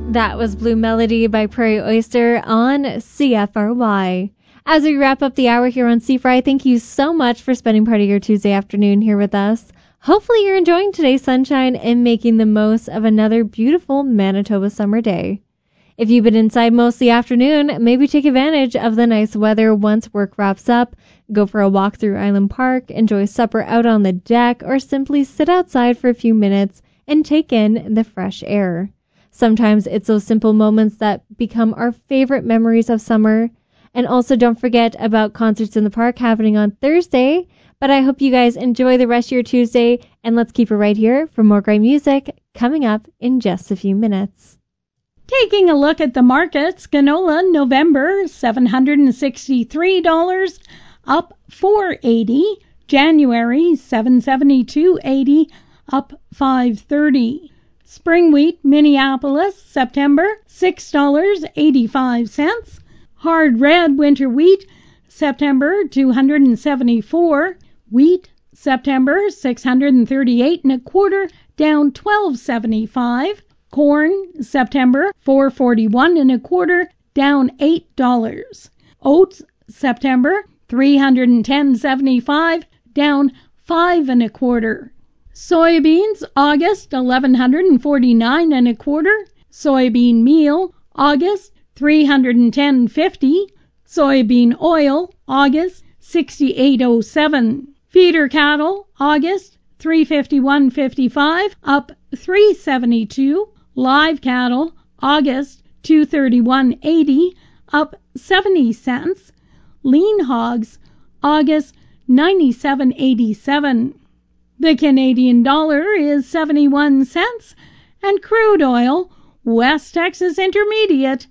That was Blue Melody by Prairie Oyster on CFRY. As we wrap up the hour here on CFRY, thank you so much for spending part of your Tuesday afternoon here with us. Hopefully you're enjoying today's sunshine and making the most of another beautiful Manitoba summer day. If you've been inside most of the afternoon, maybe take advantage of the nice weather once work wraps up. Go for a walk through Island Park, enjoy supper out on the deck, or simply sit outside for a few minutes and take in the fresh air. Sometimes it's those simple moments that become our favorite memories of summer. And also don't forget about concerts in the park happening on Thursday. But I hope you guys enjoy the rest of your Tuesday. And let's keep it right here for more great music coming up in just a few minutes. Taking a look at the markets, canola November $763, up $4.80. January $772.80, up $5.30. Spring wheat Minneapolis September $6.85. Hard red winter wheat September $274. Wheat September $638 1/4, down $12.75. Corn September $441 1/4, down $8. Oats September $310.75, down $5 1/4. Soybeans August $1,149 1/4. Soybean meal August $310.50. Soybean oil August $68.07. Feeder cattle August $351.55, up $3.72. Live cattle August $231.80, up 70 cents. Lean hogs August $97.87. The Canadian dollar is 71 cents, and crude oil, West Texas Intermediate,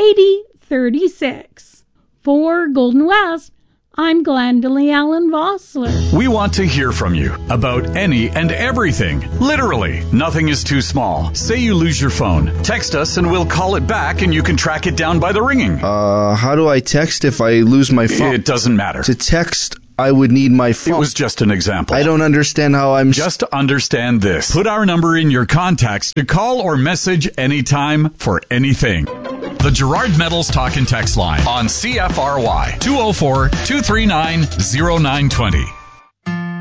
80.36. For Golden West, I'm Glendalee Allen Vossler. We want to hear from you about any and everything. Literally, nothing is too small. Say you lose your phone. Text us and we'll call it back and you can track it down by the ringing. How do I text if I lose my phone? It doesn't matter. To text, I would need my phone. It was just an example. I don't understand how I'm... Just understand this. Put our number in your contacts to call or message anytime for anything. The Gerard Metals Talk and Text line on CFRY 204-239-0920.